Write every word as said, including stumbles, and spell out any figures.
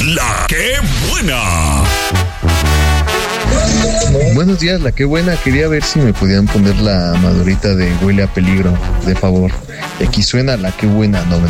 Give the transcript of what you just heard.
La que buena. Buenos días, la que buena. Quería ver si me podían poner la madurita de Huele a Peligro, de favor. Y aquí suena la que buena, noventa.